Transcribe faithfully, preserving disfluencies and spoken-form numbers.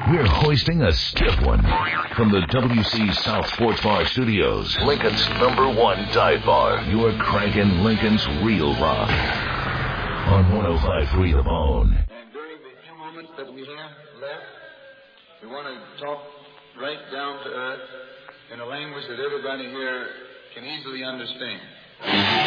We're hoisting a stiff one from the W C South Sports Bar Studios. Lincoln's number one dive bar. You're cranking Lincoln's real rock on one oh five point three The Bone. And during the few moments that we have left, we want to talk right down to earth in a language that everybody here can easily understand.